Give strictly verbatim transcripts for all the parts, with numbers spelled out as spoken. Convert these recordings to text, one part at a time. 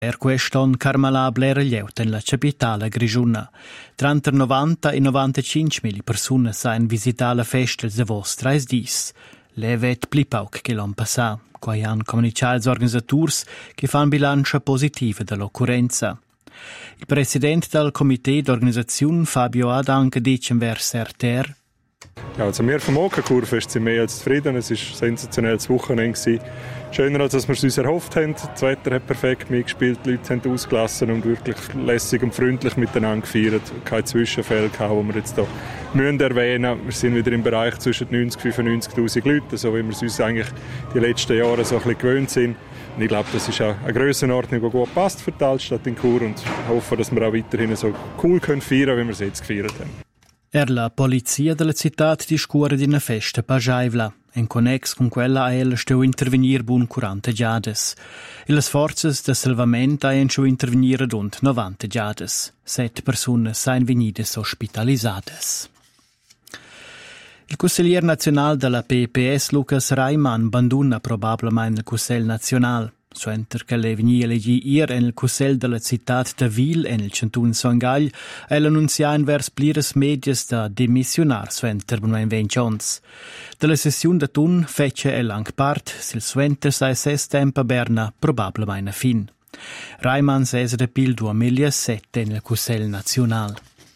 Per queston Carmalà blera glieut en la capitale grigiuna. Tra novanta e novantacinc mil persone sain visità la festa de vos trais dis. Levet pli pauc che l'an passà, quai han comunicato els organisaturs che fan bilancia positiva dell'occurrenza. Il presidente del Komitee d'Organisazione Fabio hat anche dice vers R T R. Ja, also wir vom Oka-Kurve sind mehr als zufrieden. Es war ein sensationelles Wochenende. Schöner, als wir es uns erhofft haben. Das Wetter hat perfekt mitgespielt, die Leute haben ausgelassen und wirklich lässig und freundlich miteinander gefeiert. Keine Zwischenfälle gehabt, die wir jetzt hier müssen erwähnen müssen. Wir sind wieder im Bereich zwischen neunzig und fünfundneunzigtausend Leuten, so wie wir es uns eigentlich die letzten Jahre so ein bisschen gewöhnt sind. Und ich glaube, das ist auch eine Grössenordnung, die gut passt für die Altstadt in Chur, und ich hoffe, dass wir auch weiterhin so cool können feiern, wie wir es jetzt gefeiert haben. Er la polizia della città discuore di una festa pagiaivla. En connex con quella a ella steu intervenir bun quaranta giades. E le forzas de salvament haien steu intervenir rund novanta giades. Sette persone sain venides ospitalisades. Il consigliere nazionale della P P S Lucas Reimann banduna probabilmente il Consiglio nazionale. Suenter che le venia leggi ir en il Consiglio della città de Vil en il Cantun Sangagl e l'annunzia in vers plires medias da demissionar suenter benoin vencions. Della sessione de tun fece el anche part, sil suenter sai ses tempa berna probabilmente fin. Reimann sese de pil duemilasette en il Consiglio nazionale.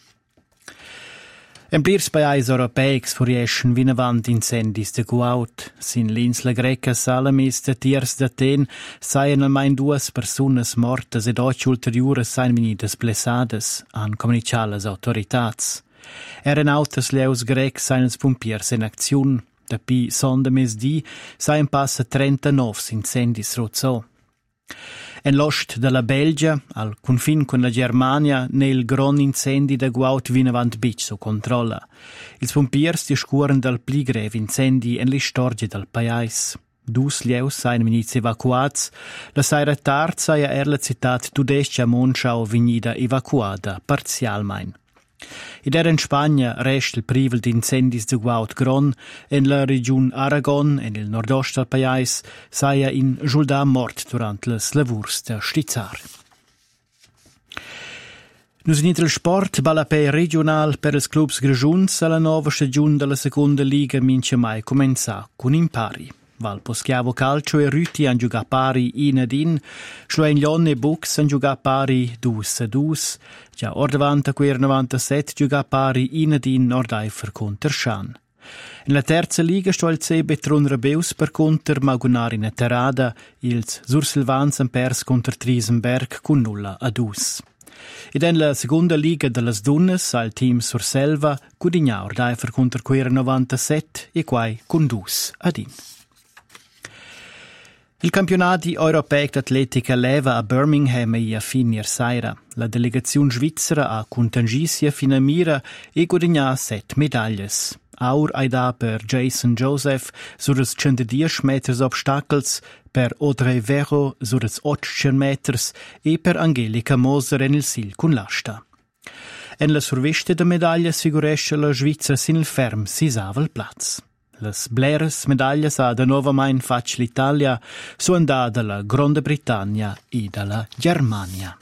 En plirs pajais europeics furieschen vinavant incendis de guaut. Sin l'insla greca Salamis de tiers d'Aten saien almain duas personas mortas ed ocho ulteriores sain venidas blessades, han comunicat las autoritats. Eren autos leus grecs sain els pompiers en acziun. Dapi sonda mesdi sain passa trentanove incendis rozzo. En l'ost della Belgia, al confin con la Germania, nel gran incendi de guaut vinavant bic su controlla. Ils pompiers discuoren dal pli grev incendi en l'istorgia del pajais. Dus lieus sain venits evacuats, la saira tard saia er la citat tudescia Monschau venida evacuada parzialmein. Id era in Spagna rest il privel di incendis de guaut gron, en la region Aragon, en il nordost del pajais, saia in giuldà mort durant les lavurs de stizzar. Nus in il sport balapè regional per els clubs grigiuns a la nova stagiun della seconda liga mince mai començà con impari. Val Poschiavo Calcio e Rüti han giocat pari in ad in, Schluenglion e Bux han giocat pari dus a dus, già ordavant a quer novantasette giocat pari in ad in Nordeifer conter Schan. In la terza liga sto il C Betron Rabeus per conter Magunar in Terrada, ils Sursilvans han pers conter Triesenberg con nulla a dus. Ed en la seconda liga delle Dunnes al team Surselva, Gudigna Ordeifer conter quer novantasette e quai con dus ad in. Il campionato europeo d'atletica leva a Birmingham e a finir saira. La delegazione svizzera ha contangissia fino a mira e guadagna set medaglie. Aur aida per Jason Joseph sur els centodies meters obstacles, per Audrey Vero sur els otto meters e per Angelica Moser en il sil con l'asta. En la surviste de medaglie figuresce la Svizzera sin il ferm sisavel plaz. Les bleres medagles ha da nova main fac l'Italia su andà dalla Grande Britannia e dalla Germania.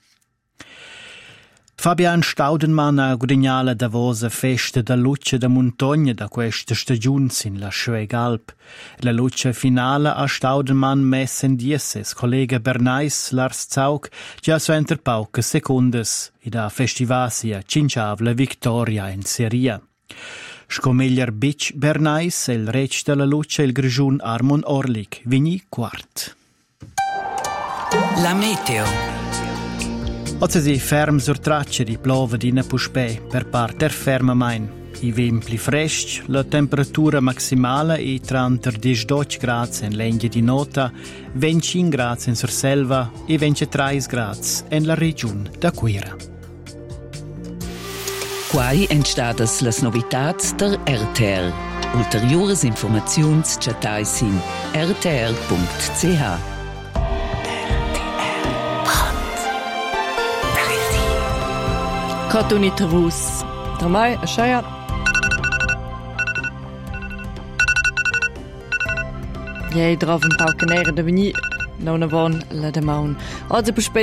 Fabian Staudenmann ha guadagnala da vosa festa da luccia da montagna da questa stagiun sin la Schwegalp. La luccia finale a Staudenmann messen dieses collega Bernais Lars Zaug già su enter pauca secundes e da festivasia cinciavla victoria in seria. Scomeglier Bic Bernais e il rec della luccia il grigiun Armon Orlik vigni quart. La meteo. Oggi si ferm sur tracce di plove di Puspè per parter ferma main. I venti freschi, la temperatura maximale è tra diciotto gradi in Lenghia di Nota, venticinque gradi in Surselva e ventitré gradi in la regione da Quira. Quai entstadas las novitats der R T R. Ulteriores informaziuns chatais in r t r punct c h. Catuni Tavus. Tramai, Ashaya. Jij drauf een paukenere de veni, non avon la demaun. Oggi